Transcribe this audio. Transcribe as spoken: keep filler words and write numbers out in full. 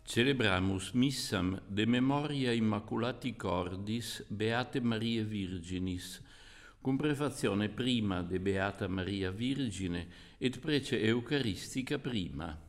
Celebramus missam de memoria Immaculati Cordis Beate Marie Virginis, cum prefazione prima de Beata Maria Virgine et prece Eucaristica prima.